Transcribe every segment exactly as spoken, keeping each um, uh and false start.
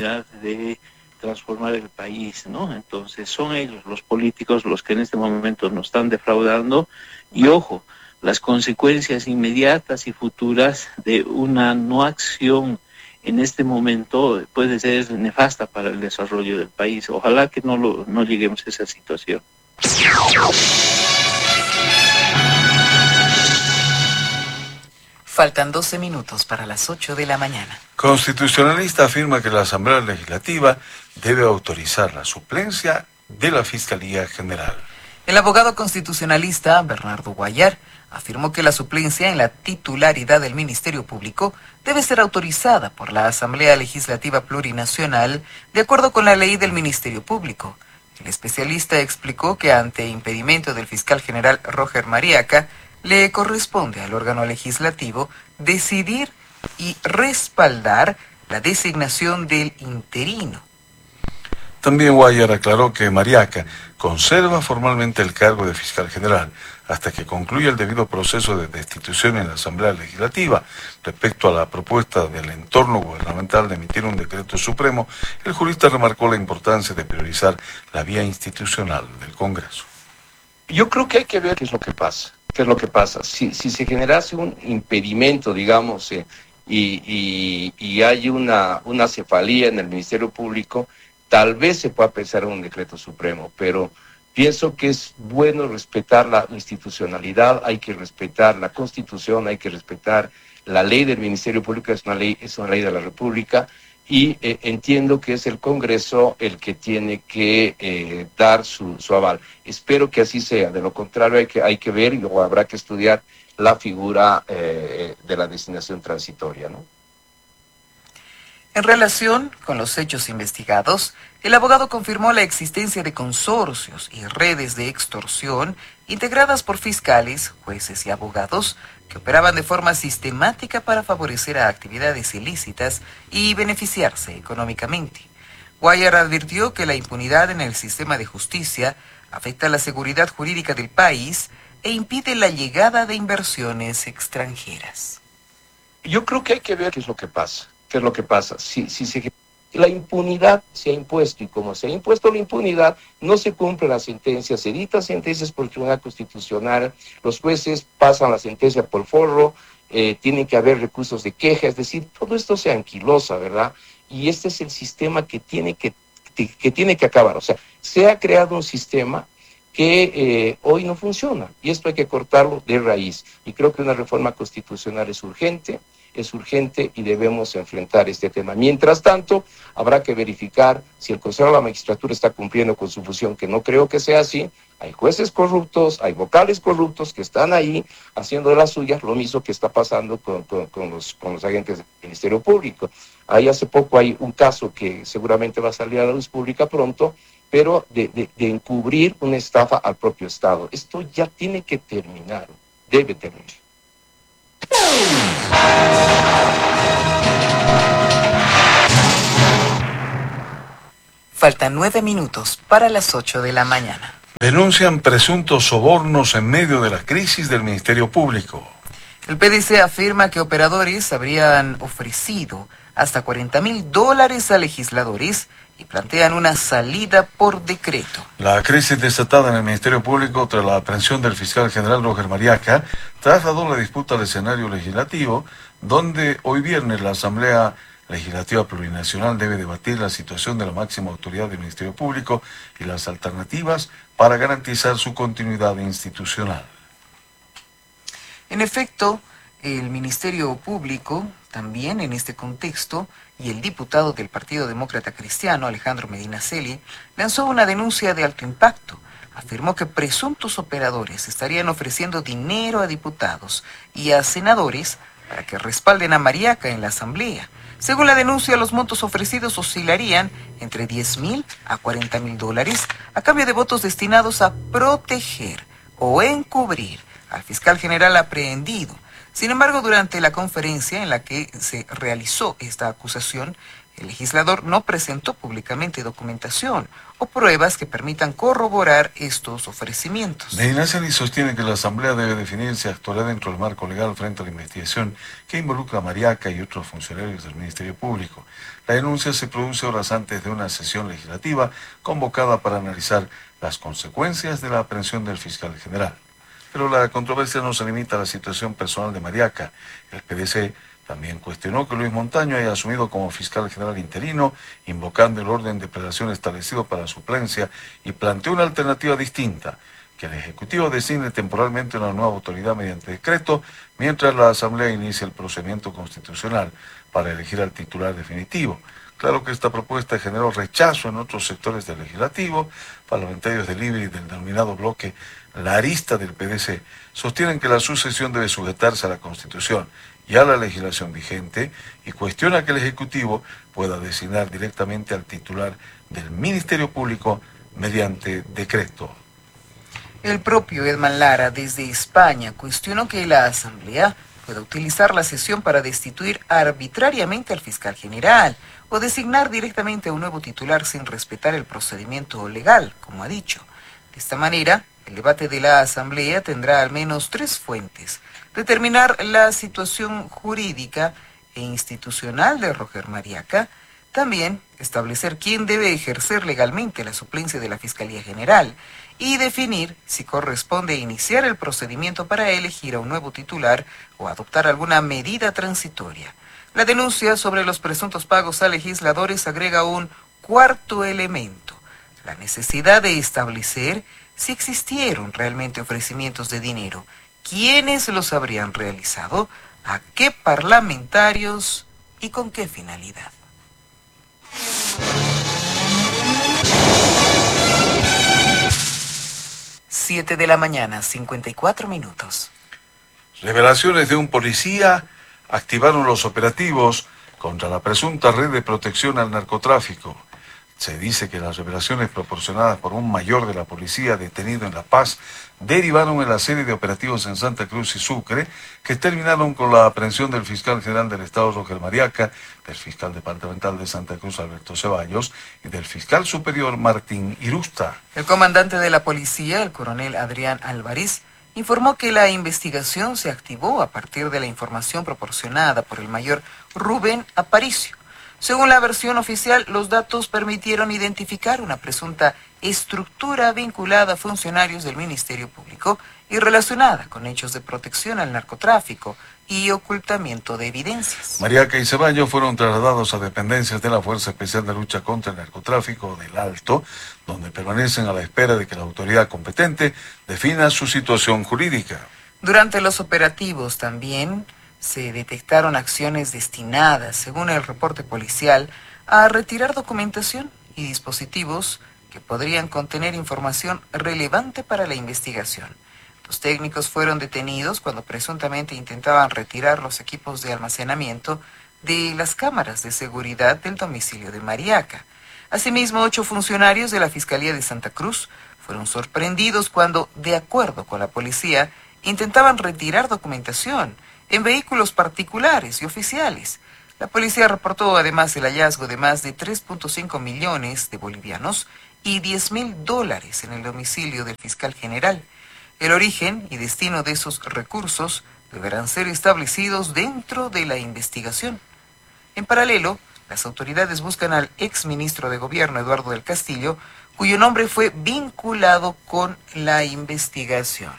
oportunidad de transformar el país, ¿no? Entonces son ellos, los políticos, los que en este momento nos están defraudando. Y ojo, las consecuencias inmediatas y futuras de una no acción en este momento puede ser nefasta para el desarrollo del país. Ojalá que no, lo, no lleguemos a esa situación. Faltan doce minutos para las ocho de la mañana. Constitucionalista afirma que la Asamblea Legislativa debe autorizar la suplencia de la Fiscalía General. El abogado constitucionalista Bernardo Guayar afirmó que la suplencia en la titularidad del Ministerio Público debe ser autorizada por la Asamblea Legislativa Plurinacional de acuerdo con la ley del Ministerio Público. El especialista explicó que ante impedimento del fiscal general Roger Mariaca, le corresponde al órgano legislativo decidir y respaldar la designación del interino. También Guayar aclaró que Mariaca conserva formalmente el cargo de fiscal general hasta que concluya el debido proceso de destitución en la Asamblea Legislativa. Respecto a la propuesta del entorno gubernamental de emitir un decreto supremo, el jurista remarcó la importancia de priorizar la vía institucional del Congreso. Yo creo que hay que ver qué es lo que pasa. ¿Qué es lo que pasa? Si, si se generase un impedimento, digamos, eh, y, y, y hay una, una cefalía en el Ministerio Público, tal vez se pueda pensar en un decreto supremo, pero pienso que es bueno respetar la institucionalidad, hay que respetar la Constitución, hay que respetar la ley del Ministerio Público, es una ley, es una ley de la República, y eh, entiendo que es el Congreso el que tiene que eh, dar su, su aval. Espero que así sea, de lo contrario hay que, hay que ver y luego habrá que estudiar la figura eh, de la designación transitoria, ¿no? En relación con los hechos investigados, el abogado confirmó la existencia de consorcios y redes de extorsión integradas por fiscales, jueces y abogados que operaban de forma sistemática para favorecer a actividades ilícitas y beneficiarse económicamente. Guayar advirtió que la impunidad en el sistema de justicia afecta la seguridad jurídica del país e impide la llegada de inversiones extranjeras. Yo creo que hay que ver qué es lo que pasa. ¿Qué es lo que pasa? Si, si se, la impunidad se ha impuesto, y como se ha impuesto la impunidad, no se cumple la sentencia, se dictan sentencias por el Tribunal Constitucional, los jueces pasan la sentencia por forro, eh, tienen que haber recursos de queja, es decir, todo esto se anquilosa, ¿verdad? Y este es el sistema que tiene que, que tiene que acabar. O sea, se ha creado un sistema que eh, hoy no funciona, y esto hay que cortarlo de raíz. Y creo que una reforma constitucional es urgente, es urgente y debemos enfrentar este tema. Mientras tanto, habrá que verificar si el Consejo de la Magistratura está cumpliendo con su función, que no creo que sea así. Hay jueces corruptos, hay vocales corruptos que están ahí haciendo de las suyas, lo mismo que está pasando con, con, con, los, con los agentes del Ministerio Público. Ahí hace poco hay un caso que seguramente va a salir a la luz pública pronto, pero de, de, de encubrir una estafa al propio Estado. Esto ya tiene que terminar, debe terminar. Faltan nueve minutos para las ocho de la mañana. Denuncian presuntos sobornos en medio de la crisis del Ministerio Público. El P D C afirma que operadores habrían ofrecido hasta cuarenta mil dólares a legisladores y plantean una salida por decreto. La crisis desatada en el Ministerio Público tras la aprehensión del fiscal general Roger Mariaca trasladó la disputa al escenario legislativo, donde hoy viernes la Asamblea Legislativa Plurinacional debe debatir la situación de la máxima autoridad del Ministerio Público y las alternativas para garantizar su continuidad institucional. En efecto, el Ministerio Público, también en este contexto, y el diputado del Partido Demócrata Cristiano, Alejandro Medinaceli, lanzó una denuncia de alto impacto. Afirmó que presuntos operadores estarían ofreciendo dinero a diputados y a senadores para que respalden a Mariaca en la Asamblea. Según la denuncia, los montos ofrecidos oscilarían entre diez mil a cuarenta mil dólares a cambio de votos destinados a proteger o encubrir al fiscal general aprehendido. Sin embargo, durante la conferencia en la que se realizó esta acusación, El legislador no presentó públicamente documentación o pruebas que permitan corroborar estos ofrecimientos. Medinaceli sostiene que la Asamblea debe definir si actuará dentro del marco legal frente a la investigación que involucra a Mariaca y otros funcionarios del Ministerio Público. La denuncia se produce horas antes de una sesión legislativa convocada para analizar las consecuencias de la aprehensión del fiscal general. Pero la controversia no se limita a la situación personal de Mariaca. El P D C también cuestionó que Luis Montaño haya asumido como fiscal general interino, invocando el orden de operación establecido para suplencia, y planteó una alternativa distinta, que el Ejecutivo designe temporalmente una nueva autoridad mediante decreto, mientras la Asamblea inicia el procedimiento constitucional para elegir al titular definitivo. Claro que esta propuesta generó rechazo en otros sectores del legislativo. Parlamentarios del Libre y del denominado bloque La Arista del P D C sostienen que la sucesión debe sujetarse a la Constitución y a la legislación vigente, y cuestiona que el Ejecutivo pueda designar directamente al titular del Ministerio Público mediante decreto. El propio Edman Lara, desde España, cuestionó que la Asamblea pueda utilizar la sesión para destituir arbitrariamente al fiscal general o designar directamente a un nuevo titular sin respetar el procedimiento legal, como ha dicho. De esta manera, el debate de la Asamblea tendrá al menos tres fuentes: determinar la situación jurídica e institucional de Roger Mariaca, también establecer quién debe ejercer legalmente la suplencia de la Fiscalía General y definir si corresponde iniciar el procedimiento para elegir a un nuevo titular o adoptar alguna medida transitoria. La denuncia sobre los presuntos pagos a legisladores agrega un cuarto elemento: la necesidad de establecer si existieron realmente ofrecimientos de dinero, quiénes los habrían realizado, a qué parlamentarios y con qué finalidad. Siete de la mañana, cincuenta y cuatro minutos. Revelaciones de un policía activaron los operativos contra la presunta red de protección al narcotráfico. Se dice que las revelaciones proporcionadas por un mayor de la policía detenido en La Paz derivaron en la serie de operativos en Santa Cruz y Sucre, que terminaron con la aprehensión del fiscal general del Estado, Roger Mariaca, del fiscal departamental de Santa Cruz, Alberto Ceballos, y del fiscal superior, Martín Irusta. El comandante de la policía, el coronel Adrián Álvarez, informó que la investigación se activó a partir de la información proporcionada por el mayor Rubén Aparicio. Según la versión oficial, los datos permitieron identificar una presunta estructura vinculada a funcionarios del Ministerio Público y relacionada con hechos de protección al narcotráfico y ocultamiento de evidencias. Mariaca y Ceballos fueron trasladados a dependencias de la Fuerza Especial de Lucha contra el Narcotráfico del Alto, donde permanecen a la espera de que la autoridad competente defina su situación jurídica. Durante los operativos también se detectaron acciones destinadas, según el reporte policial, a retirar documentación y dispositivos que podrían contener información relevante para la investigación. Los técnicos fueron detenidos cuando presuntamente intentaban retirar los equipos de almacenamiento de las cámaras de seguridad del domicilio de Mariaca. Asimismo, ocho funcionarios de la Fiscalía de Santa Cruz fueron sorprendidos cuando, de acuerdo con la policía, intentaban retirar documentación en vehículos particulares y oficiales. La policía reportó además el hallazgo de más de tres punto cinco millones de bolivianos y diez mil dólares en el domicilio del fiscal general. El origen y destino de esos recursos deberán ser establecidos dentro de la investigación. En paralelo, las autoridades buscan al exministro de Gobierno, Eduardo del Castillo, cuyo nombre fue vinculado con la investigación.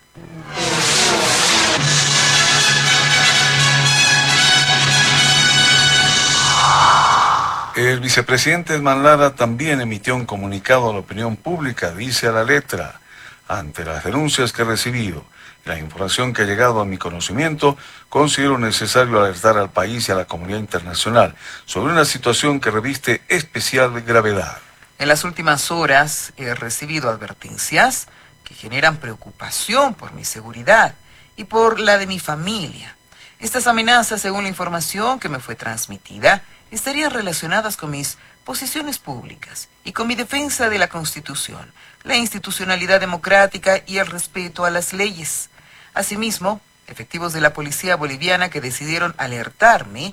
El vicepresidente Edman Lara también emitió un comunicado a la opinión pública, dice a la letra: ante las denuncias que he recibido y la información que ha llegado a mi conocimiento, considero necesario alertar al país y a la comunidad internacional sobre una situación que reviste especial gravedad. En las últimas horas he recibido advertencias que generan preocupación por mi seguridad y por la de mi familia. Estas amenazas, según la información que me fue transmitida, estarían relacionadas con mis posiciones públicas y con mi defensa de la Constitución, la institucionalidad democrática y el respeto a las leyes. Asimismo, efectivos de la policía boliviana que decidieron alertarme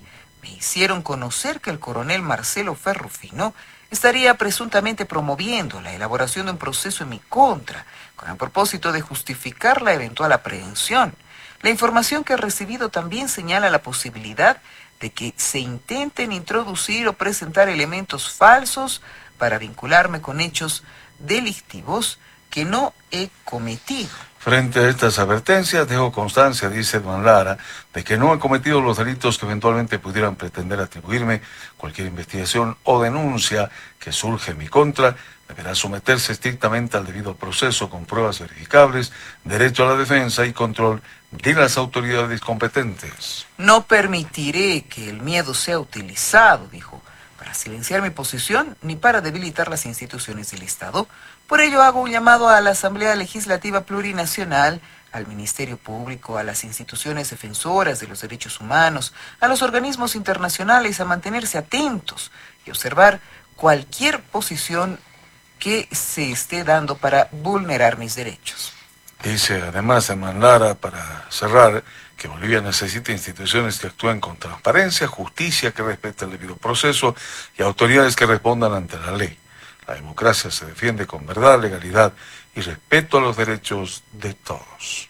me hicieron conocer que el coronel Marcelo Ferrufino estaría presuntamente promoviendo la elaboración de un proceso en mi contra, con el propósito de justificar la eventual aprehensión. La información que he recibido también señala la posibilidad de que se intenten introducir o presentar elementos falsos para vincularme con hechos delictivos que no he cometido. Frente a estas advertencias, dejo constancia, dice Edman Lara, de que no he cometido los delitos que eventualmente pudieran pretender atribuirme. Cualquier investigación o denuncia que surge en mi contra deberá someterse estrictamente al debido proceso con pruebas verificables, derecho a la defensa y control de las autoridades competentes. No permitiré que el miedo sea utilizado, dijo, para silenciar mi posición ni para debilitar las instituciones del Estado. Por ello hago un llamado a la Asamblea Legislativa Plurinacional, al Ministerio Público, a las instituciones defensoras de los derechos humanos, a los organismos internacionales a mantenerse atentos y observar cualquier posición que se esté dando para vulnerar mis derechos. Dice además Edman Lara, para cerrar, que Bolivia necesita instituciones que actúen con transparencia, justicia que respete el debido proceso y autoridades que respondan ante la ley. La democracia se defiende con verdad, legalidad y respeto a los derechos de todos.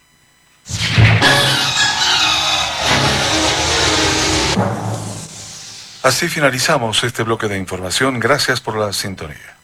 Así finalizamos este bloque de información. Gracias por la sintonía.